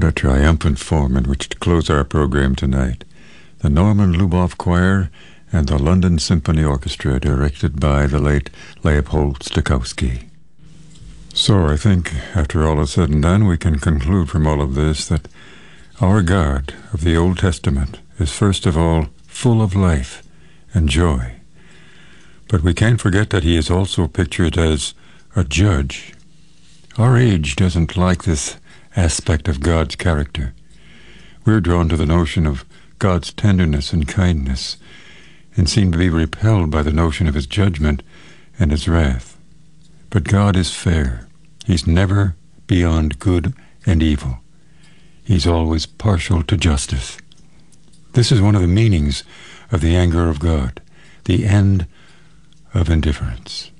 What a triumphant form in which to close our program tonight. The Norman Luboff Choir and the London Symphony Orchestra, directed by the late Leopold Stokowski. So I think, after all is said and done, we can conclude from all of this that our God of the Old Testament is first of all full of life and joy. But we can't forget that he is also pictured as a judge. Our age doesn't like this aspect of God's character. We're drawn to the notion of God's tenderness and kindness, and seem to be repelled by the notion of his judgment and his wrath. But God is fair. He's never beyond good and evil. He's always partial to justice. This is one of the meanings of the anger of God, the end of indifference.